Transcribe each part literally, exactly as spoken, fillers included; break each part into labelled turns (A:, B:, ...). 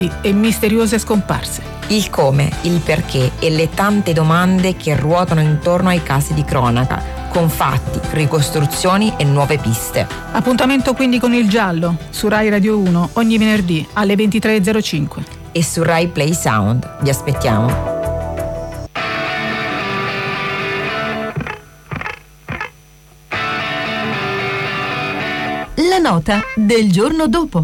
A: e misteriose scomparse.
B: Il come, il perché e le tante domande che ruotano intorno ai casi di cronaca, con fatti, ricostruzioni e nuove piste.
A: Appuntamento quindi con Il Giallo, su Rai Radio uno, ogni venerdì alle ventitré e zero cinque.
B: E su Rai Play Sound. Vi aspettiamo.
C: La nota del giorno dopo.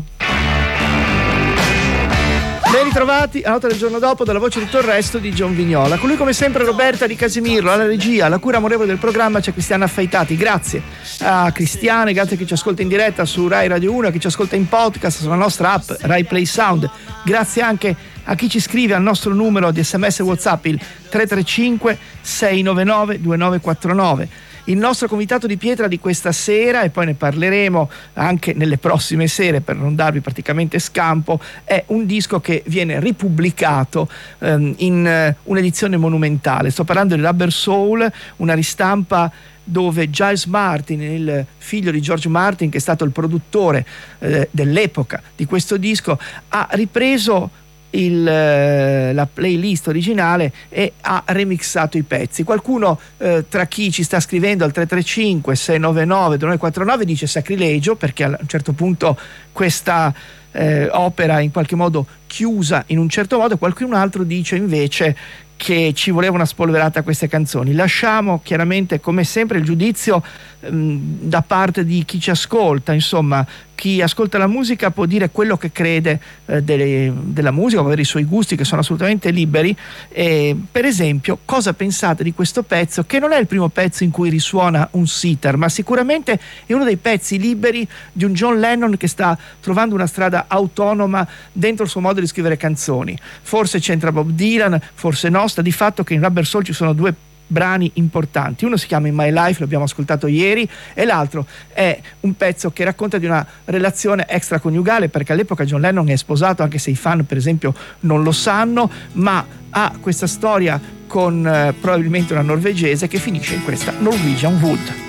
D: Ben ritrovati a Nota del giorno dopo dalla voce di tutto il resto di John Vignola. Con lui come sempre Roberta Di Casimiro, alla regia, alla cura amorevole del programma c'è Cristiana Affaitati. Grazie a Cristiane, grazie a chi ci ascolta in diretta su Rai Radio uno, a chi ci ascolta in podcast sulla nostra app Rai Play Sound. Grazie anche a chi ci scrive al nostro numero di sms e WhatsApp il tre tre cinque sei nove nove due nove quattro nove. Il nostro convitato di pietra di questa sera, e poi ne parleremo anche nelle prossime sere per non darvi praticamente scampo, è un disco che viene ripubblicato ehm, in eh, un'edizione monumentale. Sto parlando di Rubber Soul, una ristampa dove Giles Martin, il figlio di George Martin, che è stato il produttore eh, dell'epoca di questo disco, ha ripreso Il, la playlist originale e ha remixato i pezzi. Qualcuno eh, tra chi ci sta scrivendo al tre tre cinque sei nove nove due nove quattro nove dice sacrilegio, perché a un certo punto questa eh, opera in qualche modo chiusa in un certo modo. Qualcun altro dice invece che ci voleva una spolverata a queste canzoni. Lasciamo chiaramente come sempre il giudizio ehm, da parte di chi ci ascolta. Insomma, chi ascolta la musica può dire quello che crede eh, delle, della musica, può avere i suoi gusti che sono assolutamente liberi. E, per esempio, cosa pensate di questo pezzo, che non è il primo pezzo in cui risuona un sitar, ma sicuramente è uno dei pezzi liberi di un John Lennon che sta trovando una strada autonoma dentro il suo modo di scrivere canzoni. Forse c'entra Bob Dylan, forse no. Sta di fatto che in Rubber Soul ci sono due brani importanti. Uno si chiama In My Life, l'abbiamo ascoltato ieri, e l'altro è un pezzo che racconta di una relazione extraconiugale, perché all'epoca John Lennon è sposato, anche se i fan per esempio non lo sanno, ma ha questa storia con eh, probabilmente una norvegese che finisce in questa Norwegian Wood.